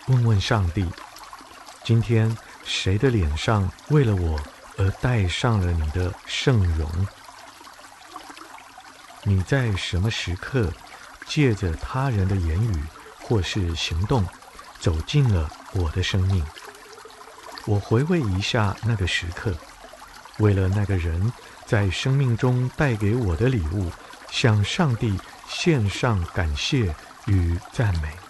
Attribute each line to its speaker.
Speaker 1: 问问上帝，今天谁的脸上为了我而带上了你的圣容？你在什么时刻借着他人的言语或是行动走进了我的生命？我回味一下那个时刻，为了那个人在生命中带给我的礼物，向上帝献上感谢与赞美。